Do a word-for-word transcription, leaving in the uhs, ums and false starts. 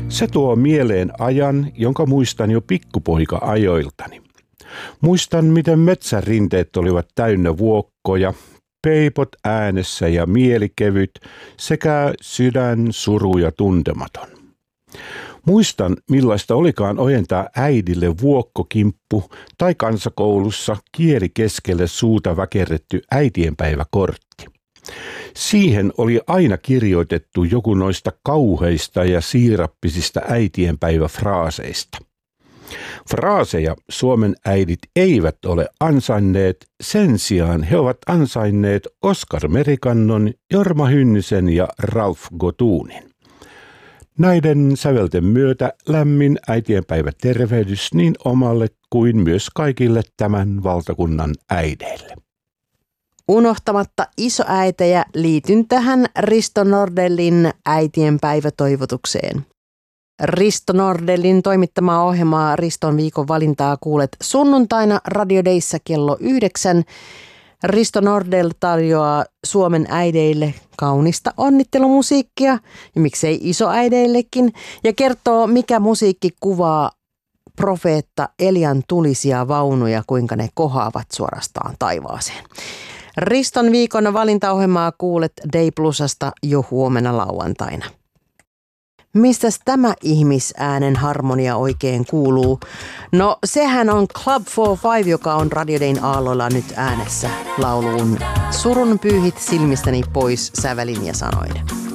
Se tuo mieleen ajan, jonka muistan jo pikkupoika-ajoiltani. Muistan, miten metsärinteet olivat täynnä vuokkoja, peipot äänessä ja mielikevyt sekä sydän suru ja tuntematon. Muistan, millaista olikaan ojentaa äidille vuokkokimppu tai kansakoulussa kieli keskelle suuta väkerretty äitienpäiväkortti. Siihen oli aina kirjoitettu joku noista kauheista ja siirappisista äitienpäiväfraaseista. Fraaseja Suomen äidit eivät ole ansainneet, sen sijaan he ovat ansainneet Oskar Merikannon, Jorma Hynnisen ja Ralph Gottunin. Näiden sävelten myötä lämmin äitienpäivä tervehdys niin omalle kuin myös kaikille tämän valtakunnan äideille. Unohtamatta isoäitejä liityn tähän Risto Nordellin äitienpäivätoivotukseen. Risto Nordellin toimittamaa ohjelmaa Riston viikon valintaa kuulet sunnuntaina Radio Dayssä kello yhdeksän. Risto Nordell tarjoaa Suomen äideille kaunista onnittelumusiikkia ja miksei isoäideillekin ja kertoo mikä musiikki kuvaa profeetta Elian tulisia vaunuja, kuinka ne kohoavat suorastaan taivaaseen. Riston viikon valintaohjelmaa kuulet Day Plusasta jo huomenna lauantaina. Mistäs tämä ihmisäänen harmonia oikein kuuluu? No sehän on Club neljäkymmentäviisi, joka on Radio Dayn aalloilla nyt äänessä lauluun Surun pyyhit silmistäni pois sävelin ja sanoin.